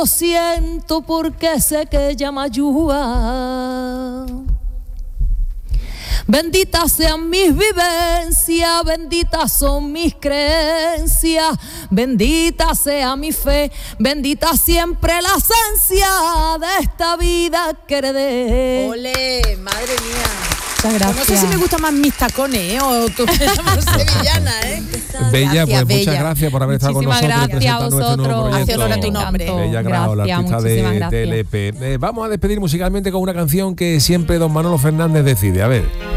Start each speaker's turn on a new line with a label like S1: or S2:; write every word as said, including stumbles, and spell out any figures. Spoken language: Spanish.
S1: Lo siento porque sé que ella me ayuda. Benditas sean mis vivencias, benditas son mis creencias, bendita sea mi fe, bendita siempre la esencia de esta vida que heredé.
S2: ¡Ole! ¡Madre mía!
S1: Muchas gracias.
S2: No sé si me gustan más mis tacones, ¿eh? O tú sevillana, ¿eh?
S3: Bella,
S2: Gracias,
S3: pues
S2: Bella.
S3: muchas gracias por haber estado con
S1: Muchísimas
S3: nosotros.
S1: gracias a
S3: presentando este nuevo
S1: vosotros.
S3: proyecto.
S2: Hace honor a tu nombre.
S3: Bella Grau, la
S1: Gracias,
S3: artista
S1: muchísimas
S3: de,
S1: gracias.
S3: del E P. Eh, vamos a despedir musicalmente con una canción que siempre don Manolo Fernández decide. A ver.